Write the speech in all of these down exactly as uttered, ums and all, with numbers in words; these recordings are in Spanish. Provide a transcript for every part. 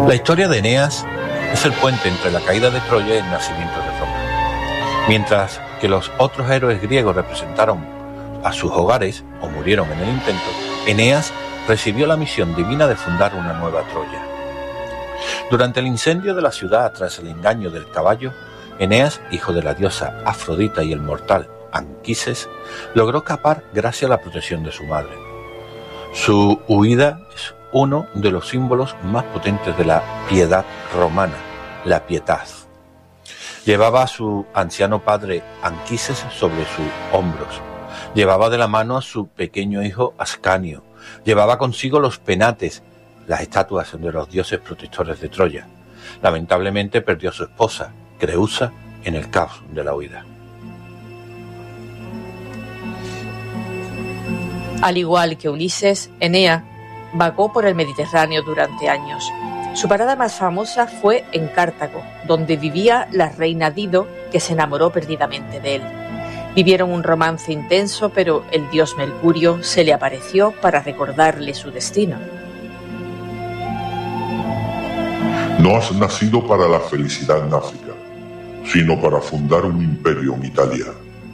La historia de Eneas es el puente entre la caída de Troya y el nacimiento de Roma. Mientras que los otros héroes griegos representaron a sus hogares o murieron en el intento, Eneas recibió la misión divina de fundar una nueva Troya. Durante el incendio de la ciudad tras el engaño del caballo, Eneas, hijo de la diosa Afrodita y el mortal Anquises, logró escapar gracias a la protección de su madre. Su huida es uno de los símbolos más potentes de la piedad romana, la pietas. Llevaba a su anciano padre Anquises sobre sus hombros. Llevaba de la mano a su pequeño hijo Ascanio. Llevaba consigo los penates, las estatuas de los dioses protectores de Troya. Lamentablemente perdió a su esposa, Creusa, en el caos de la huida. Al igual que Ulises, Eneas vagó por el Mediterráneo durante años. Su parada más famosa fue en Cartago, donde vivía la reina Dido, que se enamoró perdidamente de él. Vivieron un romance intenso, pero el dios Mercurio se le apareció para recordarle su destino. No has nacido para la felicidad en África, sino para fundar un imperio en Italia.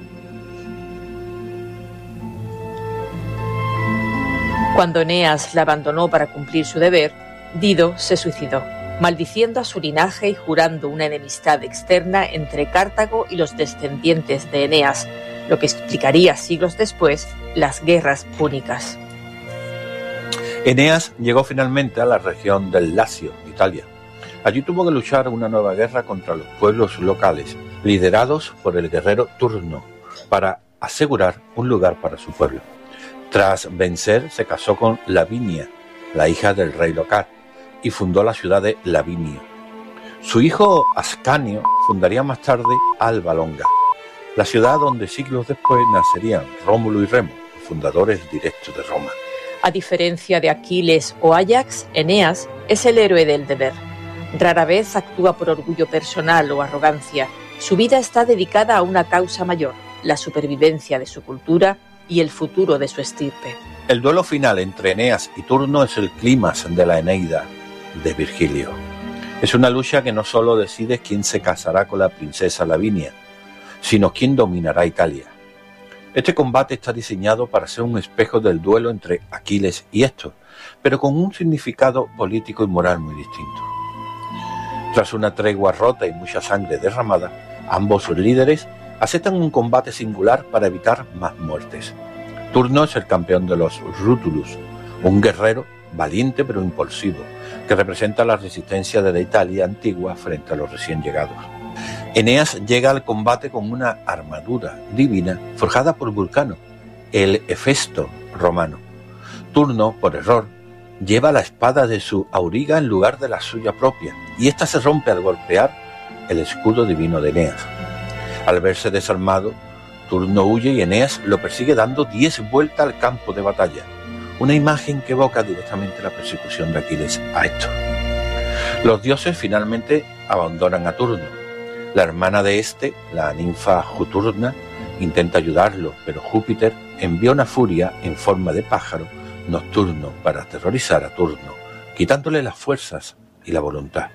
Cuando Eneas la abandonó para cumplir su deber, Dido se suicidó, maldiciendo a su linaje y jurando una enemistad externa entre Cartago y los descendientes de Eneas, lo que explicaría siglos después las guerras púnicas. Eneas llegó finalmente a la región del Lacio, Italia. Allí tuvo que luchar una nueva guerra contra los pueblos locales, liderados por el guerrero Turno, para asegurar un lugar para su pueblo. Tras vencer, se casó con Lavinia, la hija del rey local, y fundó la ciudad de Lavinio. Su hijo Ascanio fundaría más tarde Alba Longa, la ciudad donde siglos después nacerían Rómulo y Remo, fundadores directos de Roma. A diferencia de Aquiles o Áyax, Eneas es el héroe del deber. Rara vez actúa por orgullo personal o arrogancia. Su vida está dedicada a una causa mayor, la supervivencia de su cultura y el futuro de su estirpe. El duelo final entre Eneas y Turno es el clímax de la Eneida de Virgilio. Es una lucha que no solo decide quién se casará con la princesa Lavinia, sino quién dominará Italia. Este combate está diseñado para ser un espejo del duelo entre Aquiles y Héctor, pero con un significado político y moral muy distinto. Tras una tregua rota y mucha sangre derramada, ambos líderes aceptan un combate singular para evitar más muertes. Turno es el campeón de los Rutulus, un guerrero valiente pero impulsivo, que representa la resistencia de la Italia antigua frente a los recién llegados. Eneas llega al combate con una armadura divina forjada por Vulcano, el Hefesto romano. Turno, por error, lleva la espada de su auriga en lugar de la suya propia, y ésta se rompe al golpear el escudo divino de Eneas. Al verse desarmado, Turno huye y Eneas lo persigue dando diez vueltas al campo de batalla, una imagen que evoca directamente la persecución de Aquiles a Héctor. Los dioses finalmente abandonan a Turno. La hermana de este, la ninfa Juturna, intenta ayudarlo, pero Júpiter envía una furia en forma de pájaro nocturno para aterrorizar a Turno, quitándole las fuerzas y la voluntad.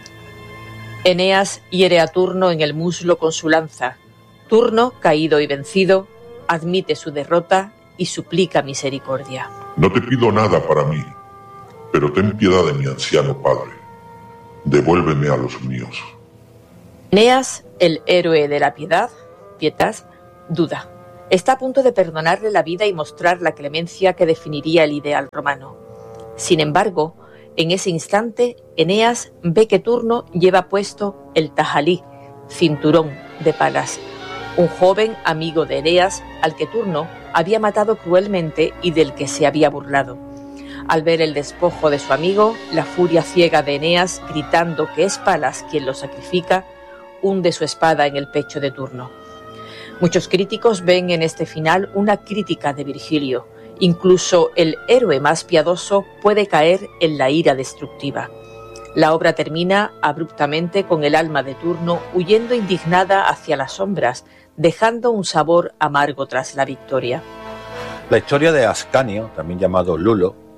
Eneas hiere a Turno en el muslo con su lanza. Turno, caído y vencido, admite su derrota y suplica misericordia. No te pido nada para mí, pero ten piedad de mi anciano padre. Devuélveme a los míos. Eneas, el héroe de la piedad, pietas, duda. Está a punto de perdonarle la vida y mostrar la clemencia que definiría el ideal romano. Sin embargo, en ese instante, Eneas ve que Turno lleva puesto el tajalí, cinturón de Palas, un joven amigo de Eneas al que Turno había matado cruelmente y del que se había burlado. Al ver el despojo de su amigo, la furia ciega de Eneas, gritando que es Palas quien lo sacrifica, hunde su espada en el pecho de Turno. Muchos críticos ven en este final una crítica de Virgilio. Incluso el héroe más piadoso puede caer en la ira destructiva. La obra termina abruptamente con el alma de Turno huyendo indignada hacia las sombras, dejando un sabor amargo tras la victoria. La historia de Ascanio, también llamado Lulo,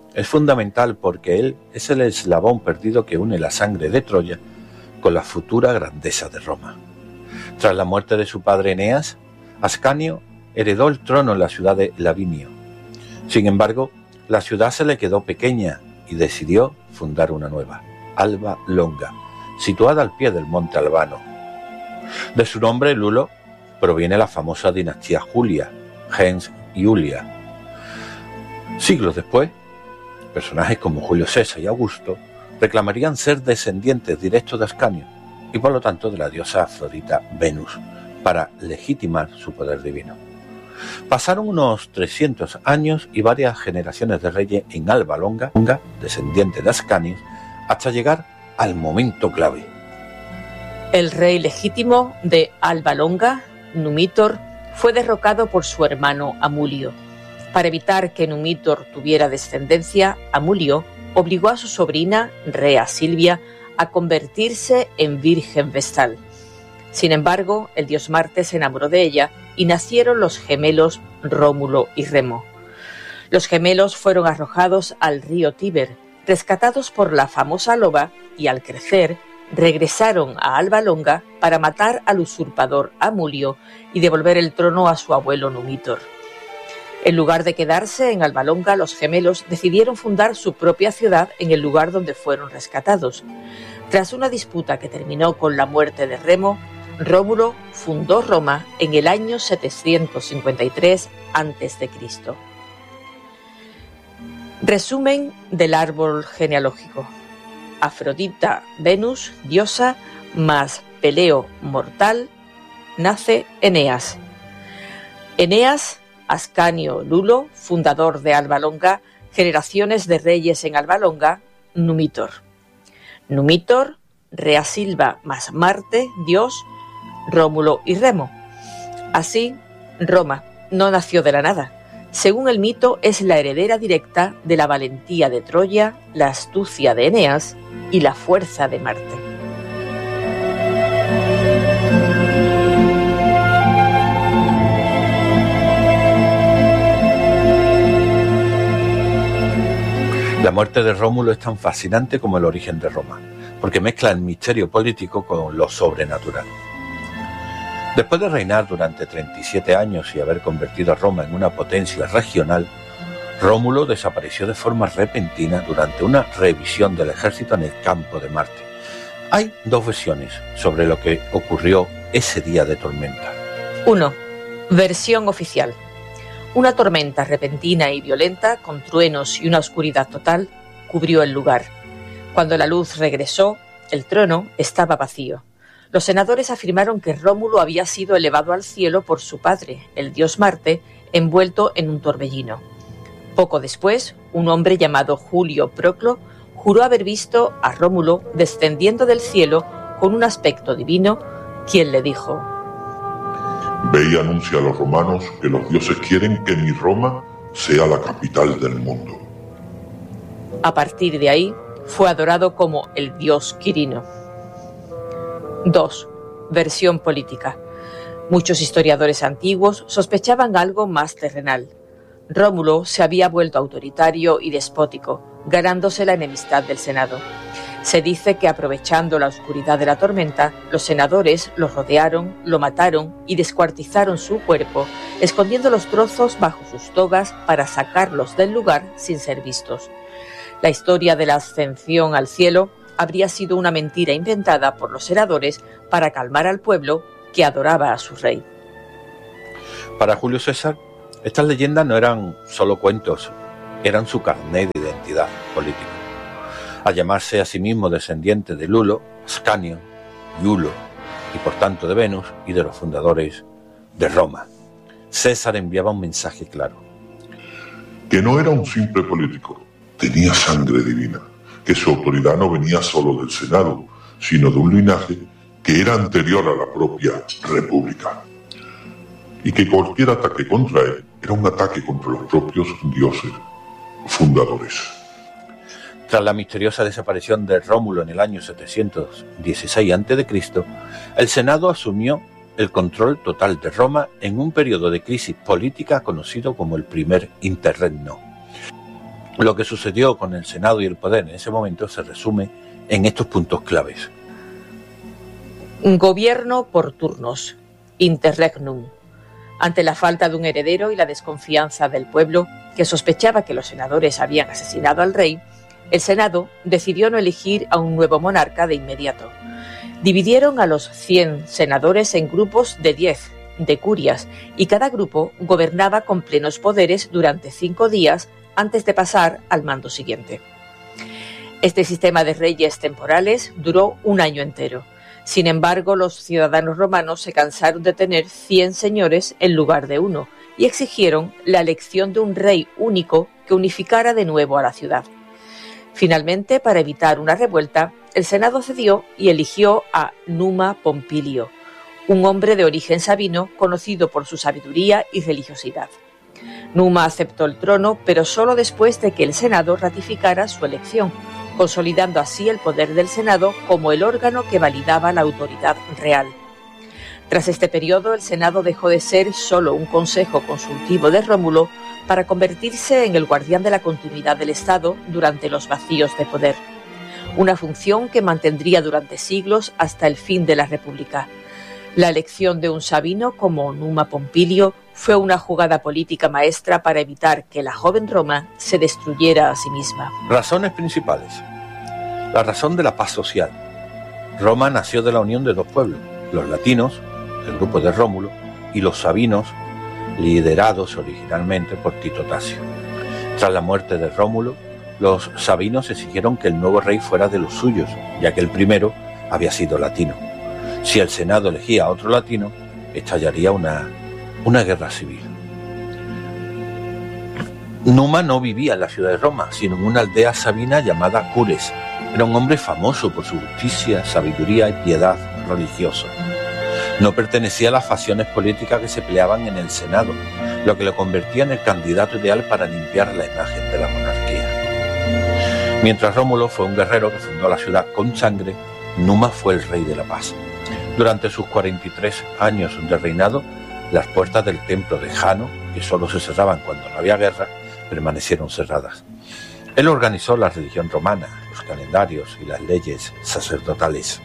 Es fundamental porque él es el eslabón perdido que une la sangre de Troya con la futura grandeza de Roma. Tras la muerte de su padre Eneas, Ascanio heredó el trono en la ciudad de Lavinio. Sin embargo, la ciudad se le quedó pequeña y decidió fundar una nueva, Alba Longa, situada al pie del monte Albano. De su nombre, Lulo, proviene la famosa dinastía Julia, gens Iulia. Siglos después, personajes como Julio César y Augusto reclamarían ser descendientes directos de Ascanio y por lo tanto de la diosa Afrodita Venus, para legitimar su poder divino. Pasaron unos trescientos años y varias generaciones de reyes en Alba Longa, descendientes de Ascanio, hasta llegar al momento clave. El rey legítimo de Alba Longa, Numitor, fue derrocado por su hermano Amulio. Para evitar que Numitor tuviera descendencia, Amulio obligó a su sobrina, Rea Silvia, a convertirse en virgen vestal. Sin embargo, el dios Marte se enamoró de ella y nacieron los gemelos Rómulo y Remo. Los gemelos fueron arrojados al río Tíber, rescatados por la famosa loba, y al crecer regresaron a Alba Longa para matar al usurpador Amulio y devolver el trono a su abuelo Numitor. En lugar de quedarse en Alba Longa, los gemelos decidieron fundar su propia ciudad en el lugar donde fueron rescatados. Tras una disputa que terminó con la muerte de Remo, Rómulo fundó Roma en el año setecientos cincuenta y tres antes de Cristo. Resumen del árbol genealógico. Afrodita, Venus, diosa, más Peleo, mortal, nace Eneas. Eneas, Ascanio, Lulo, fundador de Alba Longa, generaciones de reyes en Alba Longa, Numitor. Numitor, Rea Silva más Marte, dios, Rómulo y Remo. Así, Roma no nació de la nada. Según el mito, es la heredera directa de la valentía de Troya, la astucia de Eneas y la fuerza de Marte. La muerte de Rómulo es tan fascinante como el origen de Roma, porque mezcla el misterio político con lo sobrenatural. Después de reinar durante treinta y siete años y haber convertido a Roma en una potencia regional, Rómulo desapareció de forma repentina durante una revisión del ejército en el campo de Marte. Hay dos versiones sobre lo que ocurrió ese día de tormenta. uno. Versión oficial. Una tormenta repentina y violenta, con truenos y una oscuridad total, cubrió el lugar. Cuando la luz regresó, el trono estaba vacío. Los senadores afirmaron que Rómulo había sido elevado al cielo por su padre, el dios Marte, envuelto en un torbellino. Poco después, un hombre llamado Julio Proclo juró haber visto a Rómulo descendiendo del cielo con un aspecto divino, quien le dijo: Ve y anuncia a los romanos que los dioses quieren que mi Roma sea la capital del mundo. A partir de ahí, fue adorado como el dios Quirino. dos. Versión política. Muchos historiadores antiguos sospechaban algo más terrenal. Rómulo se había vuelto autoritario y despótico, ganándose la enemistad del Senado. Se dice que, aprovechando la oscuridad de la tormenta, los senadores lo rodearon, lo mataron y descuartizaron su cuerpo, escondiendo los trozos bajo sus togas para sacarlos del lugar sin ser vistos. La historia de la ascensión al cielo habría sido una mentira inventada por los senadores para calmar al pueblo que adoraba a su rey. Para Julio César, estas leyendas no eran solo cuentos, eran su carnet de identidad política. Al llamarse a sí mismo descendiente de Lulo, Ascanio, Iulo y por tanto de Venus y de los fundadores de Roma, César enviaba un mensaje claro. Que no era un simple político, tenía sangre divina, que su autoridad no venía solo del Senado, sino de un linaje que era anterior a la propia República, y que cualquier ataque contra él era un ataque contra los propios dioses fundadores. Tras la misteriosa desaparición de Rómulo en el año setecientos dieciséis antes de Cristo, el Senado asumió el control total de Roma en un periodo de crisis política conocido como el Primer Interregno. Lo que sucedió con el Senado y el poder en ese momento se resume en estos puntos claves. Gobierno por turnos, interregnum. Ante la falta de un heredero y la desconfianza del pueblo, que sospechaba que los senadores habían asesinado al rey, el Senado decidió no elegir a un nuevo monarca de inmediato. Dividieron a los cien senadores en grupos de diez, de curias, y cada grupo gobernaba con plenos poderes durante cinco días antes de pasar al mando siguiente. Este sistema de reyes temporales duró un año entero. Sin embargo, los ciudadanos romanos se cansaron de tener cien señores en lugar de uno y exigieron la elección de un rey único que unificara de nuevo a la ciudad. Finalmente, para evitar una revuelta, el Senado cedió y eligió a Numa Pompilio, un hombre de origen sabino conocido por su sabiduría y religiosidad. Numa aceptó el trono, pero solo después de que el Senado ratificara su elección, consolidando así el poder del Senado como el órgano que validaba la autoridad real. Tras este periodo, el Senado dejó de ser solo un consejo consultivo de Rómulo para convertirse en el guardián de la continuidad del Estado durante los vacíos de poder. Una función que mantendría durante siglos hasta el fin de la República. La elección de un sabino como Numa Pompilio fue una jugada política maestra para evitar que la joven Roma se destruyera a sí misma. Razones principales. La razón de la paz social. Roma nació de la unión de dos pueblos, los latinos, el grupo de Rómulo, y los sabinos, liderados originalmente por Tito Tasio. Tras la muerte de Rómulo, los sabinos exigieron que el nuevo rey fuera de los suyos, ya que el primero había sido latino. Si el Senado elegía a otro latino, estallaría una, una guerra civil. Numa no vivía en la ciudad de Roma, sino en una aldea sabina llamada Cures. Era un hombre famoso por su justicia, sabiduría y piedad religiosa. No pertenecía a las facciones políticas que se peleaban en el Senado, lo que lo convertía en el candidato ideal para limpiar la imagen de la monarquía. Mientras Rómulo fue un guerrero que fundó la ciudad con sangre, Numa fue el rey de la paz. Durante sus cuarenta y tres años de reinado, las puertas del templo de Jano, que solo se cerraban cuando no había guerra, permanecieron cerradas. Él organizó la religión romana, los calendarios y las leyes sacerdotales.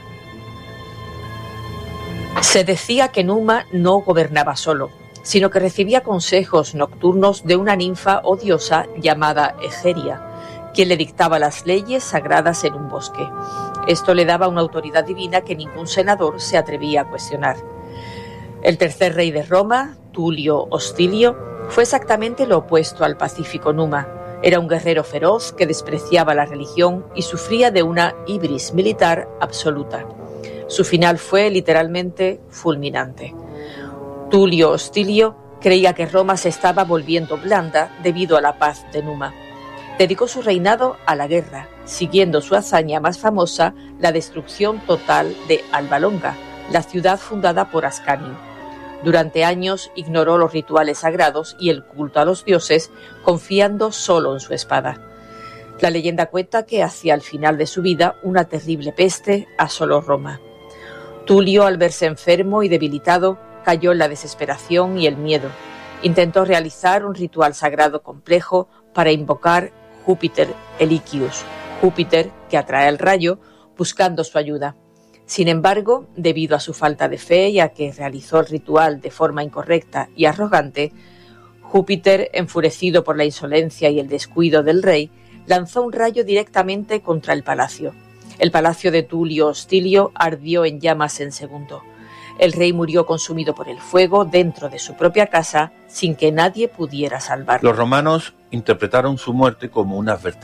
Se decía que Numa no gobernaba solo, sino que recibía consejos nocturnos de una ninfa o diosa llamada Egeria, quien le dictaba las leyes sagradas en un bosque. Esto le daba una autoridad divina que ningún senador se atrevía a cuestionar. El tercer rey de Roma, Tulio Hostilio, fue exactamente lo opuesto al pacífico Numa. Era un guerrero feroz que despreciaba la religión y sufría de una ibris militar absoluta. Su final fue literalmente fulminante. Tulio Hostilio creía que Roma se estaba volviendo blanda debido a la paz de Numa. Dedicó su reinado a la guerra, siguiendo su hazaña más famosa, la destrucción total de Alba Longa, la ciudad fundada por Ascanio. Durante años ignoró los rituales sagrados y el culto a los dioses, confiando solo en su espada. La leyenda cuenta que hacia el final de su vida una terrible peste asoló Roma. Tulio, al verse enfermo y debilitado, cayó en la desesperación y el miedo. Intentó realizar un ritual sagrado complejo para invocar Júpiter Elicius, Júpiter que atrae el rayo, buscando su ayuda. Sin embargo, debido a su falta de fe y a que realizó el ritual de forma incorrecta y arrogante, Júpiter, enfurecido por la insolencia y el descuido del rey, lanzó un rayo directamente contra el palacio. El palacio de Tulio Hostilio ardió en llamas en segundo. El rey murió consumido por el fuego dentro de su propia casa sin que nadie pudiera salvarlo. Los romanos interpretaron su muerte como una advertencia